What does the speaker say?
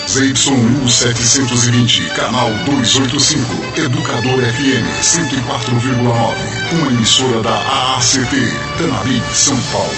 ZYU 720, canal 285, Educador FM 104,9, uma emissora da AACP, Tanabi, São Paulo.